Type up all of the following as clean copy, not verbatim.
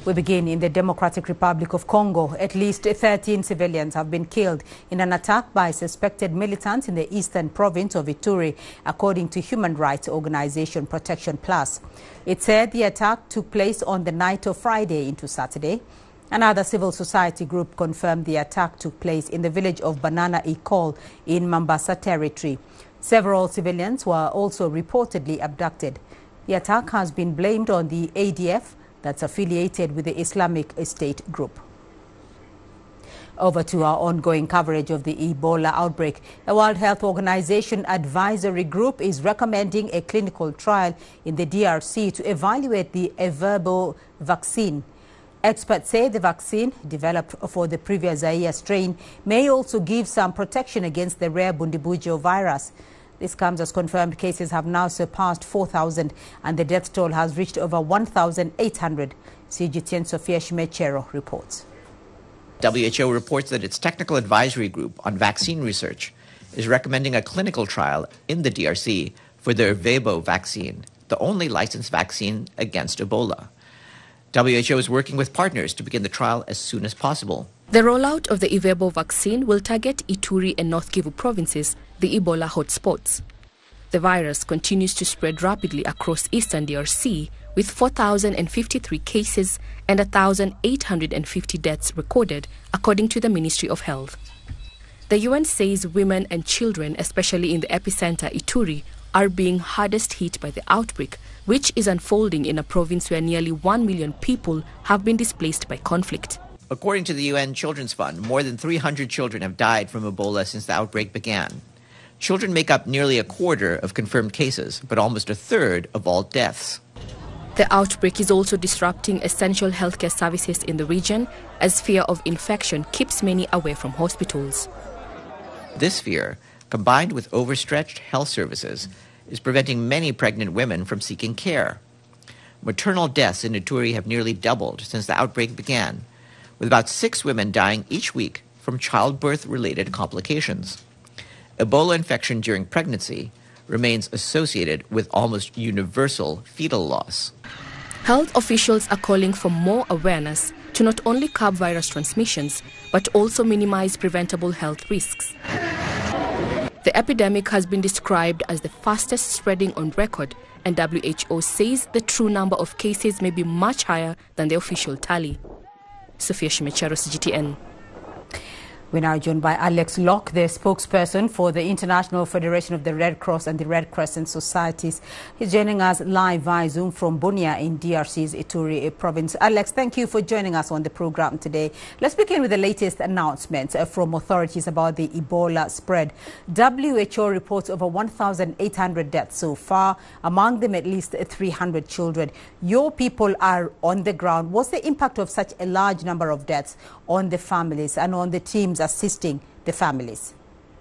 We begin in the Democratic Republic of Congo. At least 13 civilians have been killed in an attack by suspected militants in the eastern province of Ituri, according to human rights organization Protection Plus. It said the attack took place on the night of Friday into Saturday. Another civil society group confirmed the attack took place in the village of Banana Ikol in Mambasa territory. Several civilians were also reportedly abducted. The attack has been blamed on the ADF, that's affiliated with the Islamic State group. Over to our ongoing coverage of the Ebola outbreak. The World Health Organization advisory group is recommending a clinical trial in the DRC to evaluate the Ervebo vaccine. Experts say the vaccine, developed for the previous Zaire strain, may also give some protection against the rare Bundibugyo virus. This comes as confirmed cases have now surpassed 4,000 and the death toll has reached over 1,800. CGTN Sophia Shimechero reports. WHO reports that its technical advisory group on vaccine research is recommending a clinical trial in the DRC for the Ervebo vaccine, the only licensed vaccine against Ebola. WHO is working with partners to begin the trial as soon as possible. The rollout of the Ervebo vaccine will target Ituri and North Kivu provinces, the Ebola hotspots. The virus continues to spread rapidly across eastern DRC, with 4,053 cases and 1,850 deaths recorded, according to the Ministry of Health. The UN says women and children, especially in the epicenter Ituri, are being hardest hit by the outbreak, which is unfolding in a province where nearly 1 million people have been displaced by conflict. According to the UN Children's Fund, more than 300 children have died from Ebola since the outbreak began. Children make up nearly a quarter of confirmed cases, but almost a third of all deaths. The outbreak is also disrupting essential healthcare services in the region, as fear of infection keeps many away from hospitals. This fear, combined with overstretched health services, is preventing many pregnant women from seeking care. Maternal deaths in Ituri have nearly doubled since the outbreak began, with about 6 women dying each week from childbirth-related complications. Ebola infection during pregnancy remains associated with almost universal fetal loss. Health officials are calling for more awareness to not only curb virus transmissions, but also minimize preventable health risks. The epidemic has been described as the fastest spreading on record, and WHO says the true number of cases may be much higher than the official tally. Sophia Shimechero, CGTN. We're now joined by Alex Locke, the spokesperson for the International Federation of the Red Cross and the Red Crescent Societies. He's joining us live via Zoom from Bunia in DRC's Ituri province. Alex, thank you for joining us on the program today. Let's begin with the latest announcements from authorities about the Ebola spread. WHO reports over 1,800 deaths so far, among them at least 300 children. Your people are on the ground. What's the impact of such a large number of deaths on the families and on the teams assisting the families?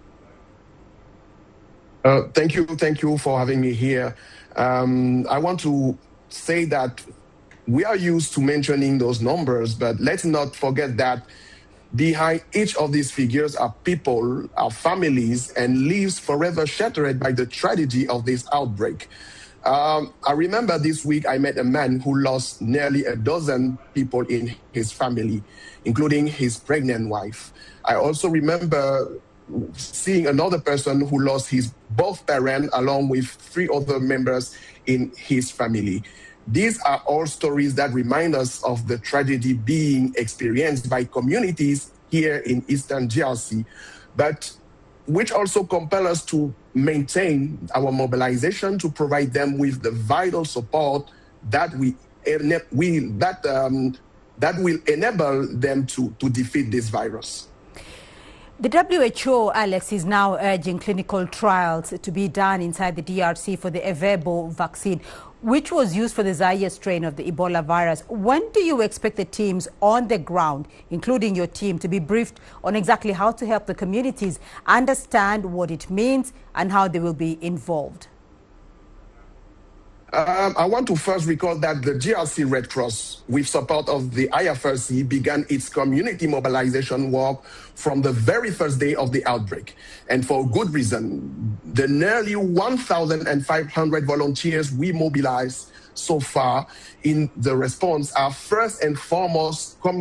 Thank you for having me here. I want to say that we are used to mentioning those numbers, but let's not forget that behind each of these figures are people, are families, and lives forever shattered by the tragedy of this outbreak. I remember this week I met a man who lost nearly a dozen people in his family, including his pregnant wife. I also remember seeing another person who lost his both parents along with 3 other members in his family. These are all stories that remind us of the tragedy being experienced by communities here in Eastern DRC, but which also compel us to maintain our mobilization to provide them with the vital support that will enable them to defeat this virus. The WHO, Alex, is now urging clinical trials to be done inside the DRC for the Ervebo vaccine, which was used for the Zaire strain of the Ebola virus. When do you expect the teams on the ground, including your team, to be briefed on exactly how to help the communities understand what it means and how they will be involved? I want to first recall that the DRC Red Cross, with support of the IFRC, began its community mobilization work from the very first day of the outbreak. And for good reason. The nearly 1,500 volunteers we mobilized so far in the response are first and foremost